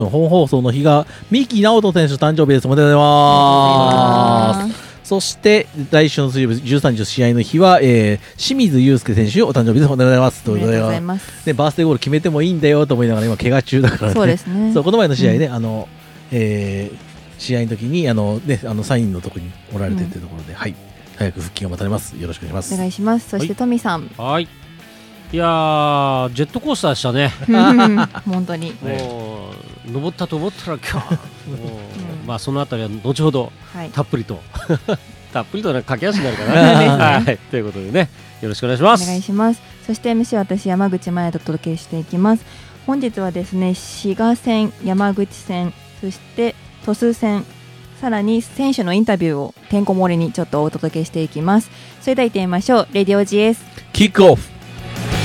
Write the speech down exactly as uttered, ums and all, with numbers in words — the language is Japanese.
本放送の日が三木直人選手誕生日です。おめでとうございます。そして来週の水曜日じゅうさんにちの試合の日は、えー、清水祐介選手お誕生日です。おめでとうございます。 おめでとうございます。 でバースデーゴール決めてもいいんだよと思いながら今怪我中だからね。 そうですね。 そうこの前の試合ね、うん、あの、えー、試合の時にあのねあのサインのところにおられてというところで、うん、はい早く復帰が待たれます。よろしくお願いします。 お願いします。そしてトミさん。 はい。いやージェットコースターでしたね。 本当に。 もう登ったと思ったら今日、うん、まあそのあたりは後ほど、はい、たっぷりとたっぷりと、ね、駆け足になるかな、はい、ということでねよろしくお願いします。 お願いします。そして エムシー は私山口真也とお届けしていきます。本日はですね滋賀戦、山口戦、そして鳥栖戦、さらに選手のインタビューをてんこ盛りにちょっとお届けしていきます。それでは行ってみましょう。レディオ ジーエスキックオフ。